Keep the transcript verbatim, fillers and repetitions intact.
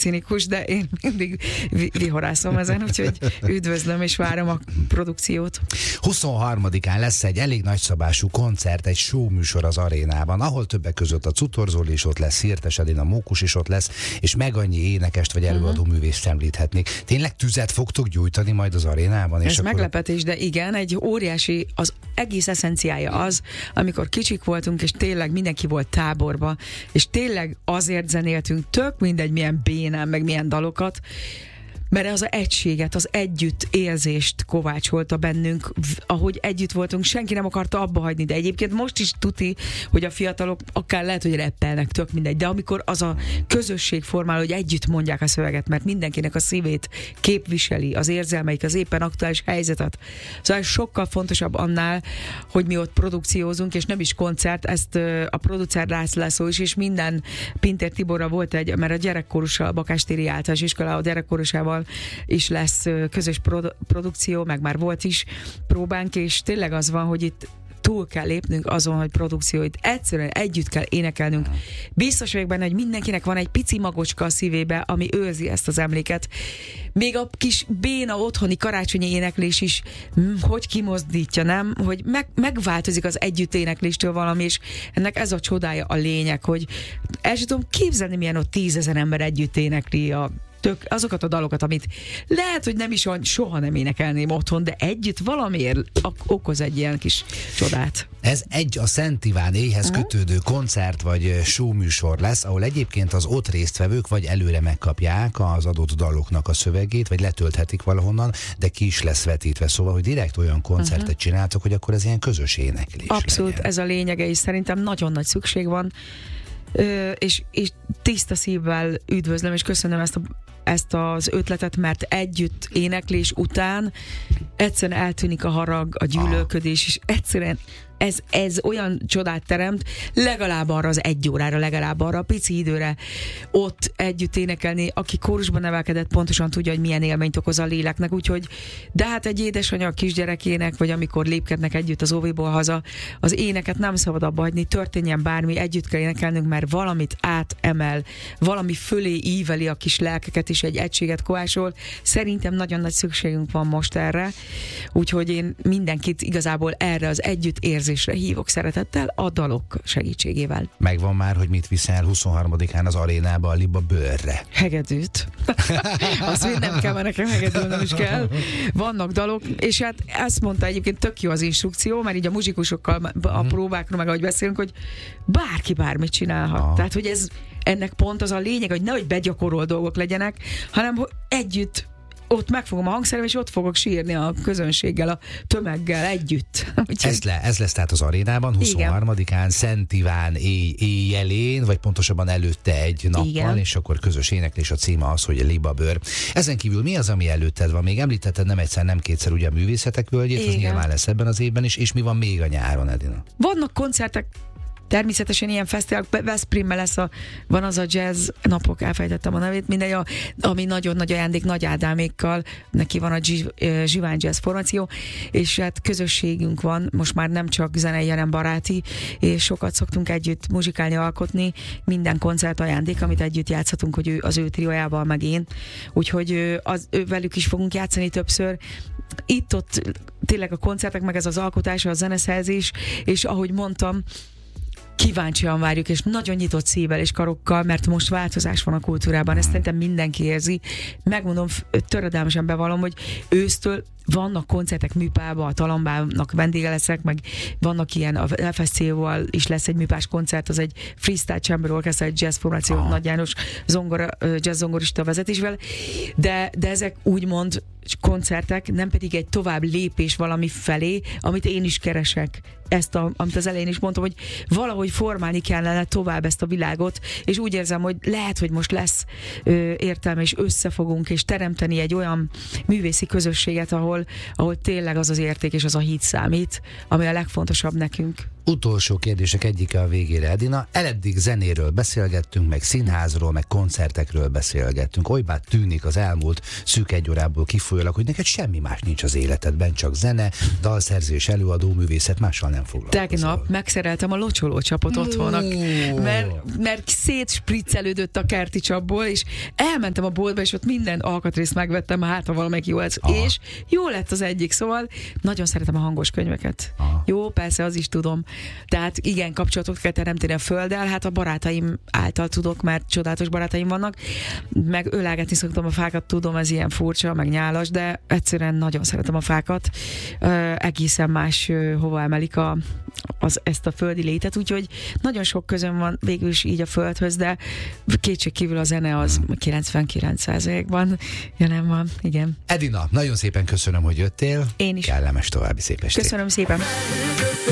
cinikus, de én mindig vihorászom ezen, úgyhogy üdvözlöm és várom a produkciót. huszonharmadikán lesz egy elég nagyszabású koncert, egy showműsor az arénában, ahol többek között a Cutor Zoli is ott lesz, Szirtes Edina, Mókus is ott lesz, és meg annyi énekest vagy előadó uh-huh. művészt említhetnék. Tényleg tüzet fogtok gyújtani majd az arénában? Ez és akkor... meglepetés, de igen, egy óriási, az egész eszenciája az, amikor kicsik voltunk, és tényleg mindenki volt táborba, és tényleg azért zenéltünk, tök mindegy milyen bénán, meg milyen dalokat, mert az egységet, az együtt érzést kovácsolta bennünk, ahogy együtt voltunk, senki nem akarta abba hagyni, de egyébként most is tuti, hogy a fiatalok akár lehet, hogy reppelnek, tök mindegy, de amikor az a közösség formál, hogy együtt mondják a szöveget, mert mindenkinek a szívét képviseli, az érzelmeik, az éppen aktuális helyzetet. Szóval sokkal fontosabb annál, hogy mi ott produkciózunk, és nem is koncert, ezt a producer László is, és minden Pintér Tiborra volt egy, mert a gyerekkorussal, a Bakástéri Általános Iskola a gyerekkorusával is lesz közös produ- produkció, meg már volt is próbánk, és tényleg az van, hogy itt túl kell lépnünk azon, hogy produkció, itt egyszerűen együtt kell énekelnünk. Biztos vagyok benne, hogy mindenkinek van egy pici magocska a szívébe, ami őrzi ezt az emléket. Még a kis béna otthoni karácsonyi éneklés is, hogy kimozdítja, nem? Hogy meg, megváltozik az együtt énekléstől valami, és ennek ez a csodája, a lényeg, hogy el sem tudom képzelni, milyen ott tízezer ember együtt énekli a tök, azokat a dalokat, amit lehet, hogy nem is soha nem énekelném otthon, de együtt valamiért okoz egy ilyen kis csodát. Ez egy a Szent Iván éjhez uh-huh. kötődő koncert vagy showműsor lesz, ahol egyébként az ott résztvevők vagy előre megkapják az adott daloknak a szövegét, vagy letölthetik valahonnan, de ki is lesz vetítve. Szóval, hogy direkt olyan koncertet uh-huh. csináltok, hogy akkor ez ilyen közös éneklés. Abszolút, legyen. Ez a lényege, és szerintem nagyon nagy szükség van, Ö, és, és tiszta szívvel üdvözlöm, és köszönöm ezt, a, ezt az ötletet, mert együtt éneklés után egyszerűen eltűnik a harag, a gyűlölködés, és egyszerűen ez, ez olyan csodát teremt, legalább arra az egy órára, legalább arra a pici időre ott együtt énekelni, aki kórusban nevelkedett, pontosan tudja, hogy milyen élményt okoz a léleknek, úgyhogy de hát egy édesanyja a kisgyerekének, vagy amikor lépkednek együtt az óviból haza, az éneket nem szabad abba hagyni, történjen bármi, együtt kell énekelnünk, mert valamit átemel, valami fölé íveli a kis lelkeket, és egy egységet kovácsol. Szerintem nagyon nagy szükségünk van most erre, úgyhogy én mindenkit igazából erre az együtt érzésre hívok szeretettel a dalok segítségével. Megvan már, hogy mit viszel huszonharmadikán az arénába, a Liba Bőrre? Hegedűt. Azt még nem kell, mert nekem hegedülnem is kell. Vannak dalok, és hát ezt mondta egyébként, tök jó az instrukció, mert így a muzsikusokkal a próbákról, meg ahogy beszélünk, hogy bárki bármit csinálhat. Ah. Tehát, hogy ez ennek pont az a lényeg, hogy nehogy begyakorol dolgok legyenek, hanem hogy együtt ott megfogom a hangszerem, és ott fogok sírni a közönséggel, a tömeggel együtt. Ez, le, ez lesz tehát az arénában, huszonharmadikán, Szent Iván éj, éjjelén, vagy pontosabban előtte egy nappal, igen. És akkor közös éneklés, a címe az, hogy Liba Bőr. Ezen kívül mi az, ami előtted van? Még említetted nem egyszer, nem kétszer ugye a Művészetek Völgyét, igen. Az nyilván lesz ebben az évben is, és mi van még a nyáron, Edina? Vannak koncertek, természetesen ilyen fesztivál, Veszprémben lesz a, van az a jazz napok, elfejtettem a nevét, mindegy, a, ami nagyon nagy ajándék Nagy Ádámékkal, neki van a Zsivány Jazz formáció, és hát közösségünk van, most már nem csak zenei, hanem baráti, és sokat szoktunk együtt muzsikálni, alkotni, minden koncert ajándék, amit együtt játszhatunk, hogy ő, az ő triójával, meg én, úgyhogy az, ő, velük is fogunk játszani többször. Itt-ott tényleg a koncertek, meg ez az alkotás, a zeneszerzés, és ahogy mondtam, kíváncsian várjuk, és nagyon nyitott szívvel és karokkal, mert most változás van a kultúrában, ezt szerintem mindenki érzi. Megmondom, töredelmesen bevallom, hogy ősztől vannak koncertek Műpába, a Talambának vendége leszek, meg vannak ilyen, a ef es cé-val is lesz egy műpás koncert, az egy Freestyle Chamber Orchestra, egy jazz formáció, ah. Nagy János zongora, jazz zongorista vezetésvel, de, de ezek úgymond koncertek, nem pedig egy tovább lépés valami felé, amit én is keresek. Ezt, a, amit az elején is mondtam, hogy valahogy formálni kellene tovább ezt a világot, és úgy érzem, hogy lehet, hogy most lesz ö, értelme, és összefogunk, és teremteni egy olyan művészi közösséget, ahol, ahol tényleg az az érték és az a hit számít, ami a legfontosabb nekünk. Utolsó kérdések egyike a végére, Edina. Eleddig zenéről beszélgettünk, meg színházról, meg koncertekről beszélgettünk. Olybá tűnik az elmúlt szűk egy órából kifolyólag, hogy neked semmi más nincs az életedben, csak zene, dalszerzés, előadó, művészet, mással nem foglalkozol. Tegnap megszereltem a locsoló csapot otthonak, mert, mert szétspriccelődött a kerti csapból, és elmentem a boltba, és ott minden alkatrészt megvettem, hát ha valamelyik jó lesz, Aha. és jó lett az egyik, szóval nagyon szeretem a hangos könyveket. Aha. Jó, persze, az is tudom. Tehát igen, kapcsolatokat kell teremteni a földdel, hát a barátaim által tudok, mert csodálatos barátaim vannak, meg ölelgetni szoktam a fákat, tudom, ez ilyen furcsa, meg nyálas, de egyszerűen nagyon szeretem a fákat. Ö, egészen más ö, hova emelik a, az, ezt a földi létet, úgyhogy nagyon sok közön van végül is így a földhöz, de kétségkívül a zene az kilencvenkilenc százalékban jelen van, igen. Edina, nagyon szépen köszönöm, hogy jöttél. Én is. Kellemes további szép estét. Köszönöm szépen.